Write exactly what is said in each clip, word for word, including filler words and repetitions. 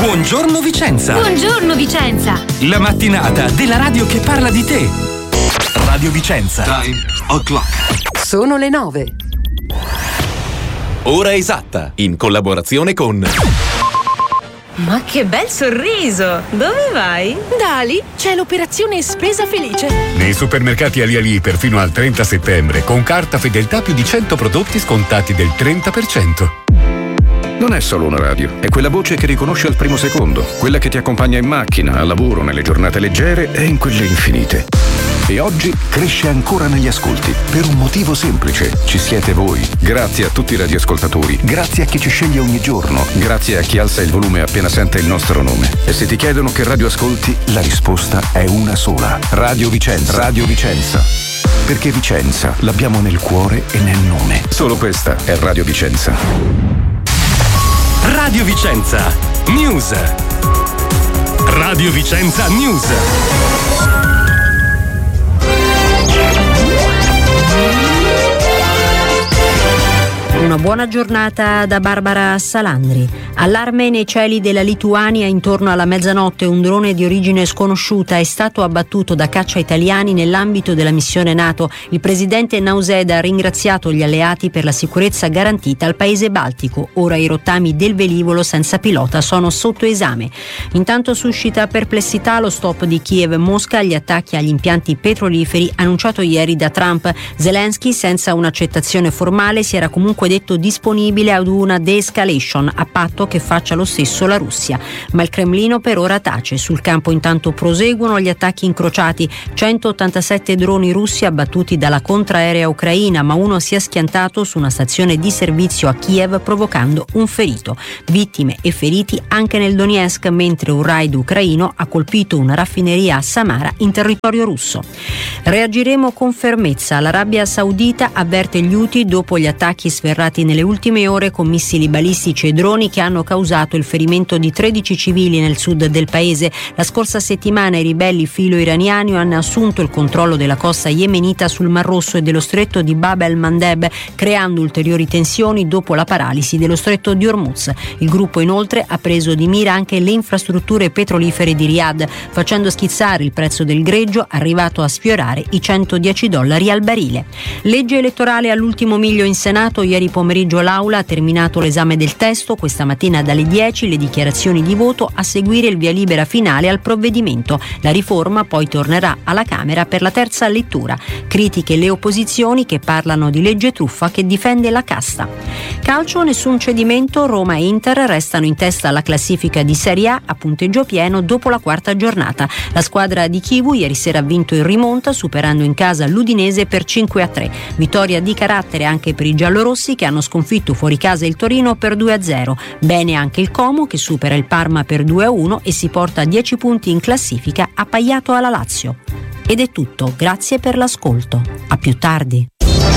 Buongiorno Vicenza. Buongiorno Vicenza. La mattinata della radio che parla di te. Radio Vicenza. Time o'clock. Sono le nove. Ora esatta, in collaborazione con... Ma che bel sorriso! Dove vai? Da Ali c'è l'operazione Spesa Felice. Nei supermercati Ali Ali perfino al trenta settembre, con carta fedeltà più di cento prodotti scontati del trenta per cento. Non è solo una radio, è quella voce che riconosce al primo secondo, quella che ti accompagna in macchina, al lavoro, nelle giornate leggere e in quelle infinite. E oggi cresce ancora negli ascolti, per un motivo semplice: ci siete voi. Grazie a tutti i radioascoltatori, grazie a chi ci sceglie ogni giorno, grazie a chi alza il volume appena sente il nostro nome. E se ti chiedono che radio ascolti, la risposta è una sola: Radio Vicenza. Radio Vicenza. Perché Vicenza l'abbiamo nel cuore e nel nome. Solo questa è Radio Vicenza. Radio Vicenza News. Radio Vicenza News. Una buona giornata da Barbara Salandri. Allarme nei cieli della Lituania intorno alla mezzanotte. Un drone di origine sconosciuta è stato abbattuto da caccia italiani nell'ambito della missione NATO. Il presidente Nauseda ha ringraziato gli alleati per la sicurezza garantita al paese baltico. Ora i rottami del velivolo senza pilota sono sotto esame. Intanto suscita perplessità lo stop di Kiev-Mosca agli attacchi agli impianti petroliferi annunciato ieri da Trump. Zelensky, senza un'accettazione formale, si era comunque detto disponibile ad una de-escalation, a patto che faccia lo stesso la Russia. Ma il Cremlino per ora tace. Sul campo intanto proseguono gli attacchi incrociati. centottantasette droni russi abbattuti dalla contraerea ucraina, ma uno si è schiantato su una stazione di servizio a Kiev provocando un ferito. Vittime e feriti anche nel Donetsk, mentre un raid ucraino ha colpito una raffineria a Samara in territorio russo. Reagiremo con fermezza. L'Arabia Saudita avverte gli Houthi dopo gli attacchi sferrati nelle ultime ore con missili balistici e droni che hanno causato il ferimento di tredici civili nel sud del paese. La scorsa settimana i ribelli filo-iraniani hanno assunto il controllo della costa yemenita sul Mar Rosso e dello stretto di Bab el-Mandeb, creando ulteriori tensioni dopo la paralisi dello stretto di Hormuz. Il gruppo inoltre ha preso di mira anche le infrastrutture petrolifere di Riyadh, facendo schizzare il prezzo del greggio, arrivato a sfiorare i centodieci dollari al barile. Legge elettorale all'ultimo miglio in Senato. Ieri pomeriggio l'Aula ha terminato l'esame del testo. Questa mattina dalle dieci le dichiarazioni di voto, a seguire il via libera finale al provvedimento. La riforma poi tornerà alla Camera per la terza lettura. Critiche le opposizioni che parlano di legge truffa che difende la casta. Calcio, nessun cedimento. Roma e Inter restano in testa alla classifica di Serie A a punteggio pieno dopo la quarta giornata. La squadra di Chivu ieri sera ha vinto in rimonta, superando in casa l'Udinese per cinque a tre. Vittoria di carattere anche per i giallorossi, che hanno sconfitto fuori casa il Torino per due a zero. Bene anche il Como, che supera il Parma per due a uno e si porta a dieci punti in classifica, appaiato alla Lazio. Ed è tutto, grazie per l'ascolto. A più tardi.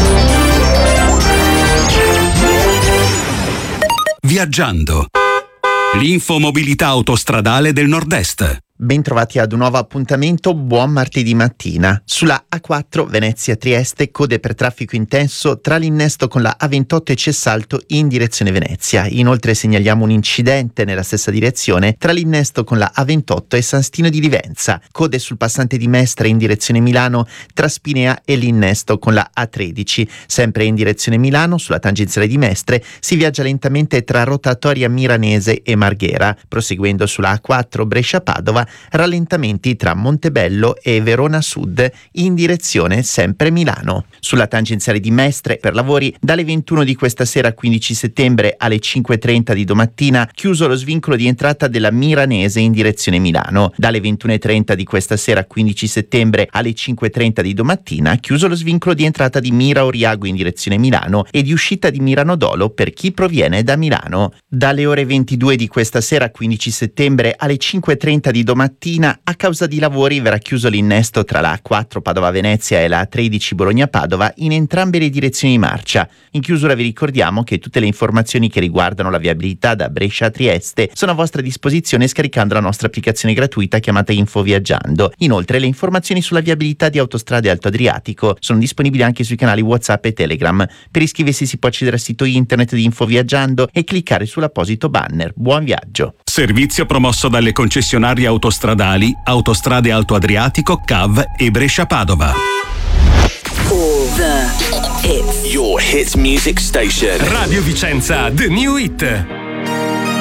Viaggiando. L'infomobilità autostradale del Nord-Est. Bentrovati ad un nuovo appuntamento, buon martedì mattina. Sulla A quattro Venezia-Trieste, code per traffico intenso tra l'innesto con la A ventotto e Cessalto in direzione Venezia. Inoltre segnaliamo un incidente nella stessa direzione tra l'innesto con la A ventotto e San Stino di Livenza. Code sul passante di Mestre in direzione Milano tra Spinea e l'innesto con la A tredici. Sempre in direzione Milano, sulla tangenziale di Mestre, si viaggia lentamente tra Rotatoria Miranese e Marghera. Proseguendo sulla A quattro Brescia-Padova, rallentamenti tra Montebello e Verona Sud in direzione sempre Milano. Sulla tangenziale di Mestre, per lavori, dalle ventuno di questa sera quindici settembre alle cinque e trenta di domattina, chiuso lo svincolo di entrata della Miranese in direzione Milano. Dalle ventuno e trenta di questa sera quindici settembre alle cinque e trenta di domattina, chiuso lo svincolo di entrata di Mira Oriago in direzione Milano e di uscita di Mirano Dolo per chi proviene da Milano. Dalle ore ventidue di questa sera quindici settembre alle cinque e trenta di domattina, mattina, a causa di lavori, verrà chiuso l'innesto tra la A quattro Padova-Venezia e la A tredici Bologna-Padova in entrambe le direzioni di marcia. In chiusura vi ricordiamo che tutte le informazioni che riguardano la viabilità da Brescia a Trieste sono a vostra disposizione scaricando la nostra applicazione gratuita chiamata Info Viaggiando. Inoltre le informazioni sulla viabilità di autostrade Alto Adriatico sono disponibili anche sui canali WhatsApp e Telegram. Per iscriversi si può accedere al sito internet di Info Viaggiando e cliccare sull'apposito banner. Buon viaggio! Servizio promosso dalle concessionarie autostradali Autostrade Alto Adriatico, C A V e Brescia Padova. All the hits. Your hits music station. Radio Vicenza, The New Hit.